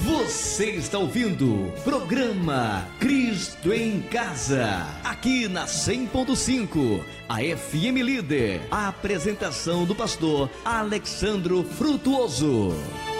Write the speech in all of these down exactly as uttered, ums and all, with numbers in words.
Você está ouvindo programa Cristo em Casa, aqui na cem ponto cinco, a F M Líder. A apresentação do pastor Alexandro Frutuoso.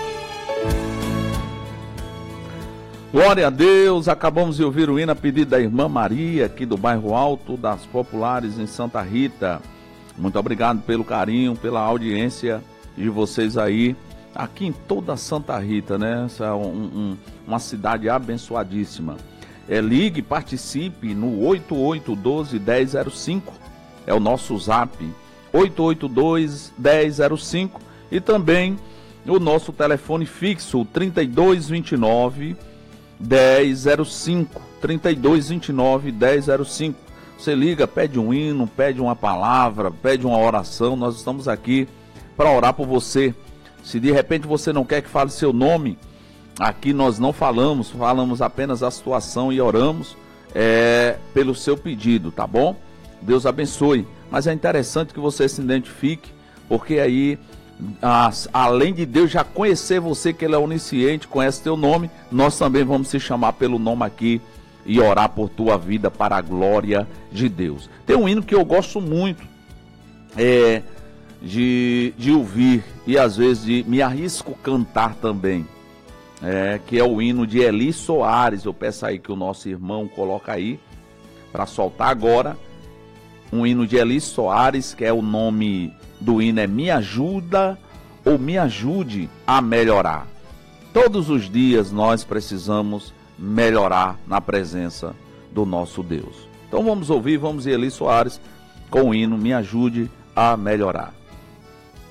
Glória a Deus, acabamos de ouvir o hino a pedido da irmã Maria, aqui do bairro Alto das Populares, em Santa Rita. Muito obrigado pelo carinho, pela audiência de vocês aí, aqui em toda Santa Rita, né? Essa é um, um, uma cidade abençoadíssima. É, ligue, participe no oito oito um dois, um zero zero cinco, é o nosso zap, oito oito dois, um zero zero cinco, e também o nosso telefone fixo, trinta e dois vinte e nove, dez zero cinco, trinta e dois vinte e nove, dez zero cinco. Você liga, pede um hino, pede uma palavra, pede uma oração. Nós estamos aqui para orar por você. Se de repente você não quer que fale seu nome, aqui nós não falamos, falamos apenas a situação e oramos é, pelo seu pedido, tá bom? Deus abençoe. Mas é interessante que você se identifique, porque aí, as, além de Deus já conhecer você, que Ele é onisciente, conhece teu nome, nós também vamos se chamar pelo nome aqui e orar por tua vida para a glória de Deus. Tem um hino que eu gosto muito é, de, de ouvir e às vezes de, me arrisco cantar também, é, que é o hino de Eli Soares. Eu peço aí que o nosso irmão coloca aí para soltar agora. Um hino de Eli Soares, que é o nome do hino, é Me Ajuda ou Me Ajude a Melhorar. Todos os dias nós precisamos melhorar na presença do nosso Deus. Então vamos ouvir, vamos de Eli Soares com o hino Me Ajude a Melhorar.